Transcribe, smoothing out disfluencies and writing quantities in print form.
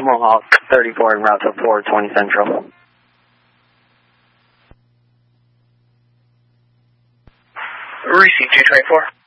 Mohawk 34 en route to 420 Central. Received 224.